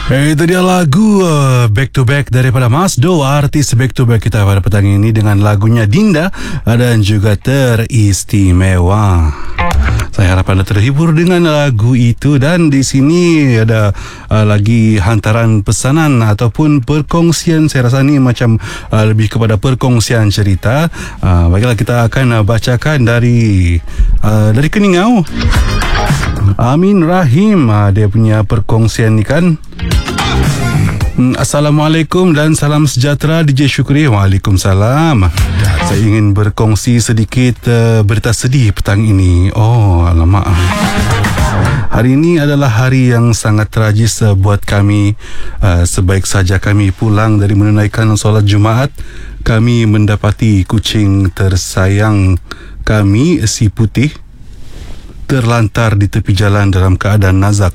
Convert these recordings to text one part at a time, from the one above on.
Itu dia lagu Back to Back daripada Mas Do, artis Back to Back kita pada petang ini dengan lagunya Dinda dan juga Teristimewa. Saya harap anda terhibur dengan lagu itu, dan di sini ada lagi hantaran pesanan ataupun perkongsian. Saya rasa ni macam lebih kepada perkongsian cerita. Baiklah, kita akan bacakan dari Keningau. Amin Rahim, dia punya perkongsian ni kan. Assalamualaikum dan salam sejahtera DJ Syukri. Waalaikumsalam. Saya ingin berkongsi sedikit berita sedih petang ini. Oh, alamak. Hari ini adalah hari yang sangat tragis buat kami. Sebaik saja kami pulang dari menunaikan solat Jumaat, kami mendapati kucing tersayang kami, si Putih, terlantar di tepi jalan dalam keadaan nazak.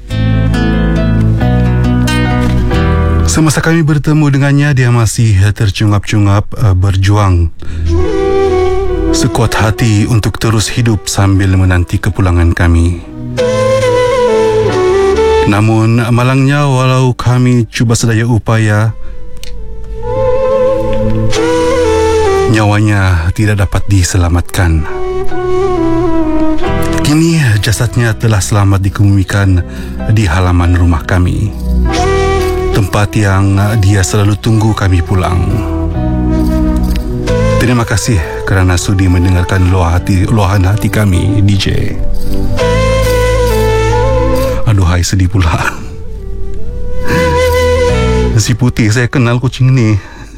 Semasa kami bertemu dengannya, dia masih tercungap-cungap berjuang sekuat hati untuk terus hidup sambil menanti kepulangan kami. Namun malangnya, walau kami cuba sedaya upaya, nyawanya tidak dapat diselamatkan. Kini jasadnya telah selamat dikebumikan di halaman rumah kami, tempat yang dia selalu tunggu kami pulang. Terima kasih kerana sudi mendengarkan luahan hati kami, DJ. Aduhai, sedih pula. Si Putih, saya kenal kucing ni.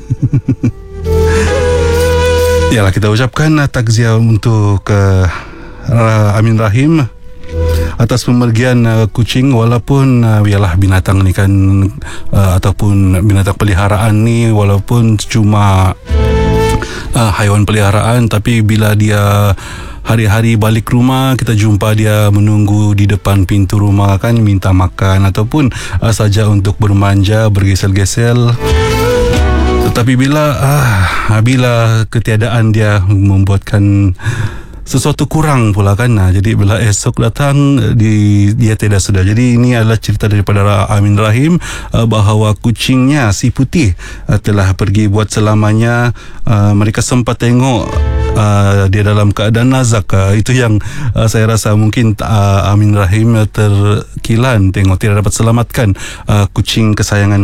Yalah, kita ucapkan takziah untuk Amin Rahim atas pemergian kucing. Walaupun ialah binatang ni kan, ataupun binatang peliharaan ni, walaupun cuma haiwan peliharaan, tapi bila dia hari-hari balik rumah, kita jumpa dia menunggu di depan pintu rumah kan, minta makan ataupun saja untuk bermanja, bergesel-gesel. Tetapi bila ketiadaan dia membuatkan sesuatu kurang pula kan, jadi bila esok datang dia tidak sudah. Jadi ini adalah cerita daripada Amin Rahim bahawa kucingnya si Putih telah pergi buat selamanya. Mereka sempat tengok dia dalam keadaan nazak. Itu yang saya rasa mungkin Amin Rahim terkilan tengok tidak dapat selamatkan kucing kesayangan